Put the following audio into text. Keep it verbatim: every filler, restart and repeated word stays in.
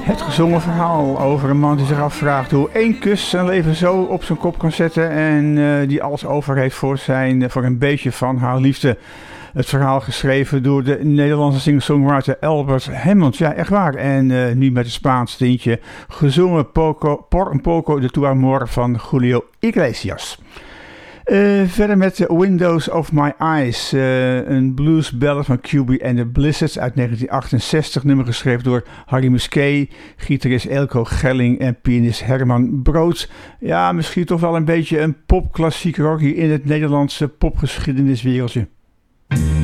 Het gezongen verhaal over een man die zich afvraagt hoe één kus zijn leven zo op zijn kop kan zetten en uh, die alles over heeft voor, zijn, voor een beetje van haar liefde. Het verhaal geschreven door de Nederlandse singer-songwriter Albert Hammond. Ja, echt waar. En uh, nu met een Spaans tintje gezongen poco, Por un poco de tu amor van Julio Iglesias. Uh, verder met Windows of My Eyes, uh, een blues ballad van Q B and the Blizzards uit negentien achtenzestig, nummer geschreven door Harry Musquet, gitarist Eelco Gelling en pianist Herman Brood. Ja, misschien toch wel een beetje een popklassieker hoor, hier in het Nederlandse popgeschiedeniswereldje.